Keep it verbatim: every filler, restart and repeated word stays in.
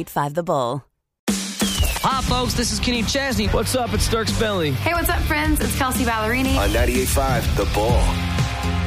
ninety-eight point five The Bull. Hi, folks. This is Kenny Chesney. What's up? It's Dirk Bentley. Hey, what's up, friends? It's Kelsey Ballerini. On ninety-eight point five The Bull.